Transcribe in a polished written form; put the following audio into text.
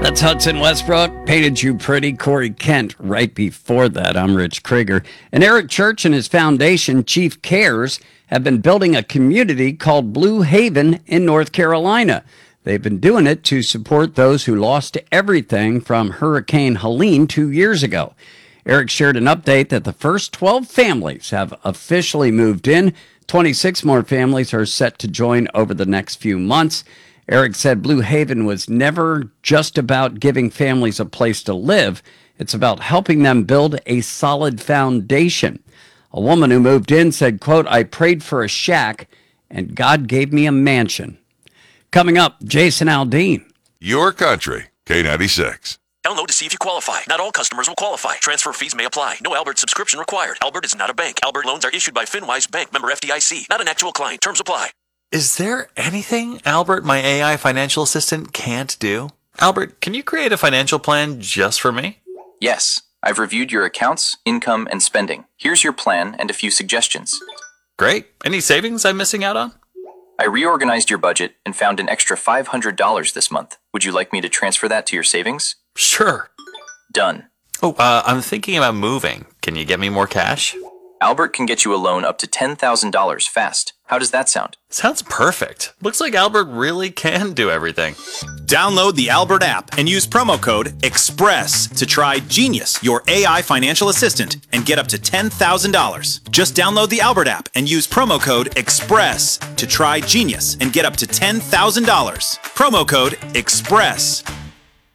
That's Hudson Westbrook, Painted You Pretty, Corey Kent. Right before that, I'm Rich Krieger. And Eric Church and his foundation, Chief Cares, have been building a community called Blue Haven in North Carolina. They've been doing it to support those who lost everything from Hurricane Helene 2 years ago. Eric shared an update that the first 12 families have officially moved in. 26 more families are set to join over the next few months. Eric said Blue Haven was never just about giving families a place to live. It's about helping them build a solid foundation. A woman who moved in said, quote, "I prayed for a shack and God gave me a mansion." Coming up, Jason Aldean. Your country, K96. Download to see if you qualify. Not all customers will qualify. Transfer fees may apply. No Albert subscription required. Albert is not a bank. Albert loans are issued by FinWise Bank, member FDIC. Not an actual client. Terms apply. Is there anything Albert, my AI financial assistant, can't do? Albert, can you create a financial plan just for me? Yes, I've reviewed your accounts, income, and spending. Here's your plan and a few suggestions. Great. Any savings I'm missing out on? I reorganized your budget and found an extra $500 this month. Would you like me to transfer that to your savings? Sure. Done. Oh, I'm thinking about moving. Can you get me more cash? Albert can get you a loan up to $10,000 fast. How does that sound? Sounds perfect. Looks like Albert really can do everything. Download the Albert app and use promo code EXPRESS to try Genius, your AI financial assistant, and get up to $10,000. Just download the Albert app and use promo code EXPRESS to try Genius and get up to $10,000. Promo code EXPRESS.